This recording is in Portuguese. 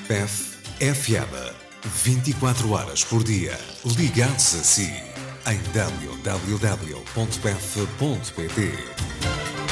BEF FM. 24 horas por dia. Ligados a si. Em www.bef.pt.